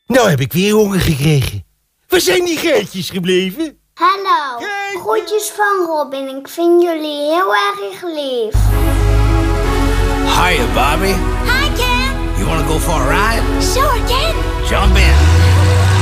Nou heb ik weer honger gekregen. Waar zijn die geitjes gebleven? Hallo, Geitjes. groetjes van Robin. Ik vind jullie heel erg lief. Hiya, Bobby. Hi, Ken. You wanna go for a ride? Sure, Ken. Jump in.